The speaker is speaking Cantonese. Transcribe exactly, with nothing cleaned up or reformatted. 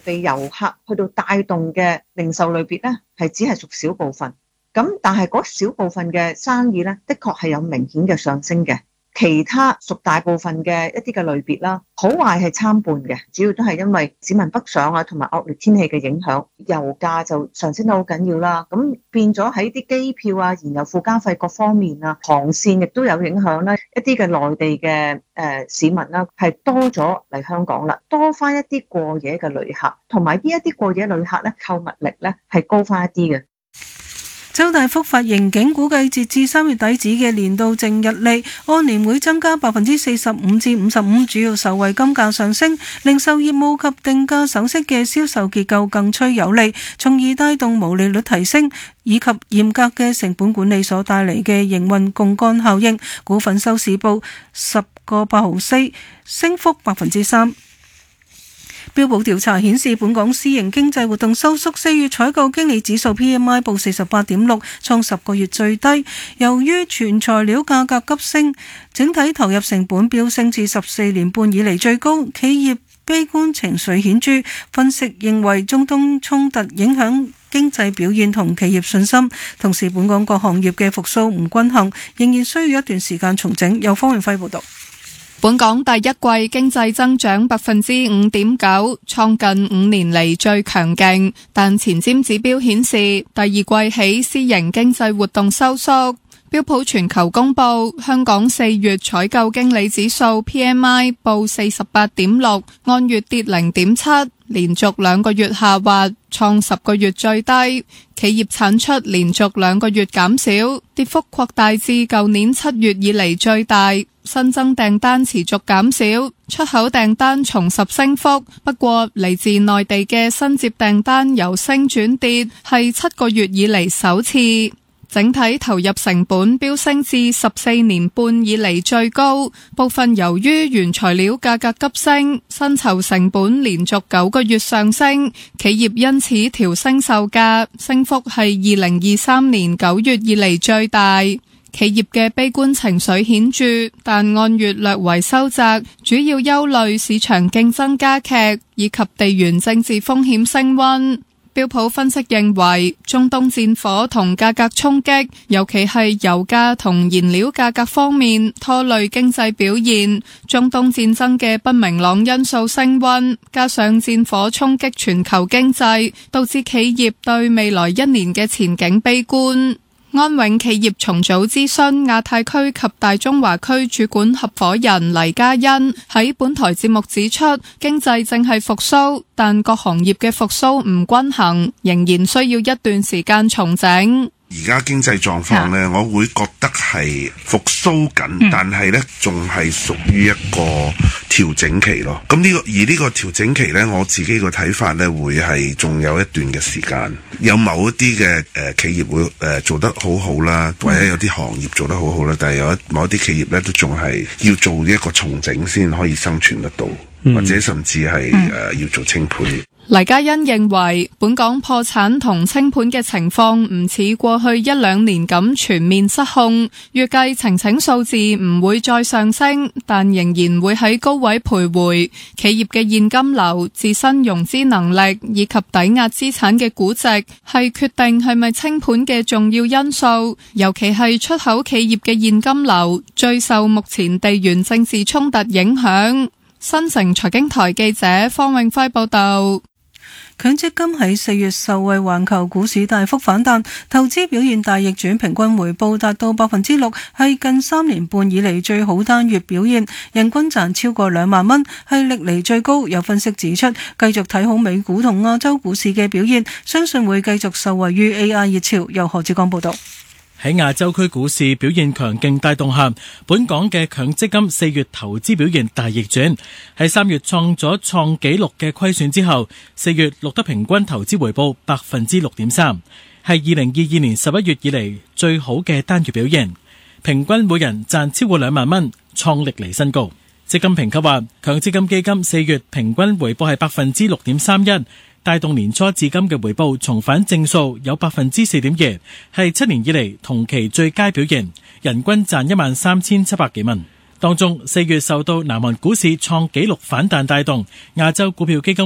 地遊客去到帶動嘅零售類別咧，係只係屬少部分。咁但係嗰少部分嘅生意咧，的確係有明顯嘅上升嘅。其他屬大部分嘅一啲嘅類別啦，好壞係參半嘅，主要都係因為市民北上啊，同埋惡劣天氣嘅影響，油價就上升得好緊要啦。咁變咗喺啲機票啊、燃油附加費各方面啊，航線亦都有影響啦。一啲嘅內地嘅誒、呃、市民啦，係多咗嚟香港啦，多翻一啲過夜嘅旅客，同埋呢一啲過夜旅客咧，購物力咧係高翻一啲嘅。 周大福發盈警估計，截至三月底止嘅年度淨溢利按年會增加百分之四十五至五十五，主要受惠金價上升、零售業務及定價首飾嘅銷售結構更趨有利，從而帶動毛利率提升，以及嚴格嘅成本管理所帶嚟嘅營運槓桿效應。股份收市報十個八毫四，升幅百分之三。標普調查顯示，本港私營經濟活動收縮，四月採購經理指數 P M I 報四十八點六，創十個月最低。由於全材料價格急升，整體投入成本飆升至十四年半以嚟最高，企業悲觀情緒顯著。分析認為，中東衝突影響經濟表現同企業信心，同時本港各行業嘅復甦唔均衡，仍然需要一段時間重整。由方永輝報道。 本港第一季經濟增長百分之五點九，創近五年嚟最強勁，但前瞻指標顯示第二季起私營經濟活動收縮。標普全球公布香港四月採購經理指數 P M I 報四十八點六，按月跌零點七，連續兩個月下滑，創十個月最低。企業產出連續兩個月減少，跌幅擴大至舊年七月以嚟最大。新增訂單持續減少，出口訂單重拾升幅，不過嚟自內地嘅新接訂單由升轉跌，係七個月以嚟首次。整體投入成本飆升至十四年半以嚟最高，部分由於原材料價格急升，薪酬成本連續九個月上升，企業因此調升售價，升幅係二零二三年九月以嚟最大。企業嘅悲觀情緒顯著，但按月略為收窄，主要憂慮市場競爭加劇以及地緣政治風險升溫。標普分析認為，中東戰火同價格衝擊，尤其係油價同燃料價格方面拖累經濟表現。中東戰爭嘅不明朗因素升溫，加上戰火衝擊全球經濟，導致企業對未來一年嘅前景悲觀。安永企業重組諮詢亞太區及大中華區主管合夥人黎嘉欣喺本台節目指出，經濟正係復甦，但各行業嘅復甦唔均衡，仍然需要一段時間重整。 而家經濟狀況呢，我會覺得係復甦緊，但係呢仲係屬於一個調整期咯。咁呢個而呢個調整期呢，我自己個睇法呢，會係仲有一段嘅時間。有某一啲嘅誒企業會誒、呃、做得好好啦，或者有啲行業做得好好啦，但係有一某一啲企業呢，都仲係要做一個重整先可以生存得到，或者甚至係誒、呃、要做清盤。 黎嘉欣認為，本港破產同清盤嘅情況唔似過去一兩年咁全面失控，預計呈請數字唔會再上升，但仍然會喺高位徘徊。企業嘅現金流、自身融資能力以及抵押資產嘅估值係決定係咪清盤嘅重要因素，尤其係出口企業嘅現金流最受目前地緣政治衝突影響。新城財經台記者方永輝報道。 強積金喺四月受惠環球股市大幅反彈，投資表現大逆轉，平均回報達到百分之六，係近三年半以嚟最好單月表現，人均賺超過兩萬蚊，係歷嚟最高。有分析指出，繼續睇好美股同亞洲股市嘅表現，相信會繼續受惠於 A I 熱潮。由何志剛報道。 喺亞洲區股市表現強勁帶動下，本港嘅強積金四月投資表現大逆轉，喺三月創咗創紀錄嘅虧損之後，四月錄得平均投資回報百分之六點三，係二零二二年十一月以嚟最好嘅單月表現，平均每人賺超過兩萬蚊，創歷嚟新高。積金評級話，強積金基金四月平均回報係百分之六點三一。帶動年初至今嘅回報重返正數，有百分之四點二，係七年以嚟同期最佳表現，人均賺一萬三千七百幾蚊。當中四月受到南韓股市創紀錄反彈帶動，亞洲股票基金